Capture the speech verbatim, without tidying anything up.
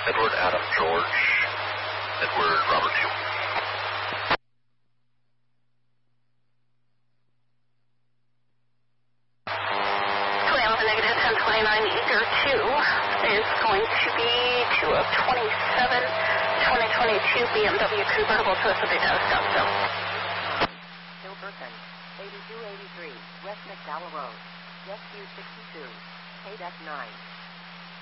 Edward, Adam, George, Edward, Robert, two. Negative ten twenty-nine, Eager two is going to be two of twenty-seven, twenty twenty-two B M W convertible to a subject out of Scottsdale. Hilberton, eighty-two eighty-three, West McDowell Road, rescue sixty-two, K D E C nine.